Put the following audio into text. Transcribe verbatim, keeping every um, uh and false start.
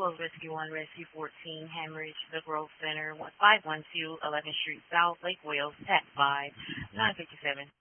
twelve Rescue one, Rescue fourteen, Hemorrhage, The Grove Center, five one two eleventh Street South, Lake Wales, Tax five, nine fifty-seven.